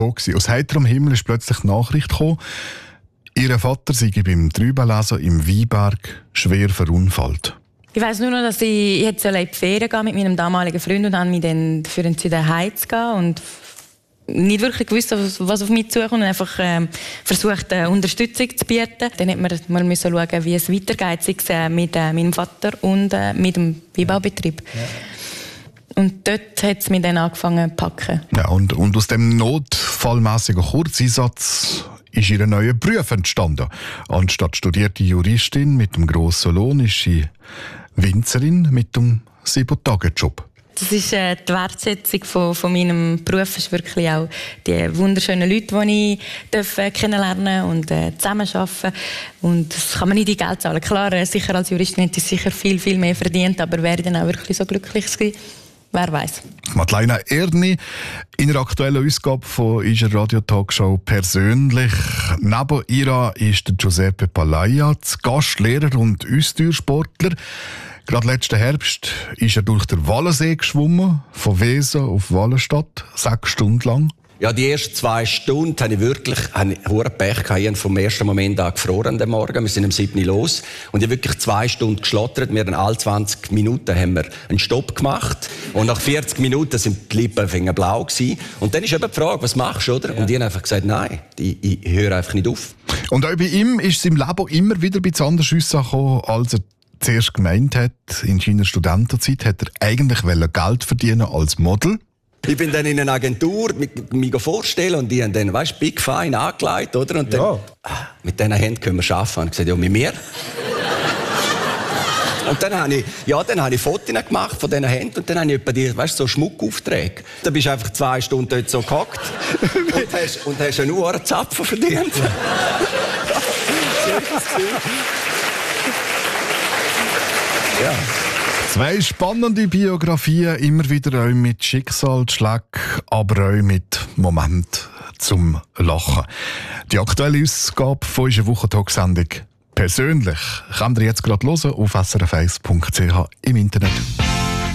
Aus heiterem Himmel ist plötzlich die Nachricht gekommen, ihr Vater sei beim Trübenlesen im Weinberg schwer verunfallt. Ich weiss nur noch, dass ich jetzt in die Ferien gehen mit meinem damaligen Freund und dann mich dann dafür entschieden, heimzugehen und nicht wirklich gewusst, was auf mich zukommt und einfach versucht, Unterstützung zu bieten. Dann musste man mal schauen, wie es weitergeht, sei es mit meinem Vater und mit dem Weinbaubetrieb. Ja. Und dort hat es mich dann angefangen zu packen. Ja, und aus dem notfallmässigen Kurzeinsatz ist ihr neuer Beruf entstanden. Anstatt studierte Juristin mit einem grossen Lohn ist sie Winzerin mit einem 7-Tage-Job. Das ist die Wertschätzung von meinem Beruf. Es ist wirklich auch die wunderschönen Leute, die ich kennenlernen und zusammenarbeiten. Und das kann man nicht in Geld zahlen. Klar, sicher als Juristin hätte ich sicher viel, viel mehr verdient, aber wäre ich dann auch wirklich so glücklich gewesen? Wer weiß. Madeleine Erdni in der aktuellen Ausgabe von unserer Radio-Talkshow persönlich. Neben ihr ist der Giuseppe Palaia, Gastlehrer und Austauschsportler. Gerade letzten Herbst ist er durch den Wallensee geschwommen, von Wesen auf Wallenstadt, 6 Stunden lang. Ja, die ersten 2 Stunden hatte ich wirklich hohen Pech gehabt. Ich habe vom ersten Moment an gefroren am Morgen. Wir sind um 7 Uhr los. Und ich habe wirklich 2 Stunden geschlottert. Wir haben alle 20 Minuten haben wir einen Stopp gemacht. Und nach 40 Minuten sind die Lippen blau gewesen. Und dann ist eben die Frage, was machst du, oder? Ja. Und ich habe einfach gesagt, nein, ich höre einfach nicht auf. Und auch bei ihm ist es im Leben immer wieder ein bisschen anders rausgekommen, als er zuerst gemeint hat. In seiner Studentenzeit hat er eigentlich Geld verdienen als Model. Ich bin dann in einer Agentur, mich vorstellen und die haben dann, weißt, Big Fine angelegt, oder? Und dann, mit diesen Händen können wir arbeiten. Und ich gesagt, ja, mit mir. Und dann habe ich Fotos gemacht von diesen Händen und dann habe ich etwa die, weißt, so Schmuckaufträge. Dann bist du einfach 2 Stunden dort so gehockt und hast einen Uhrenzapfen verdient. Ja. 2 spannende Biografien, immer wieder auch mit Schicksalsschlägen, aber auch mit Momenten zum Lachen. Die aktuelle Ausgabe von unserer Wochentag-Sendung persönlich könnt ihr jetzt gerade hören auf srf1.ch im Internet.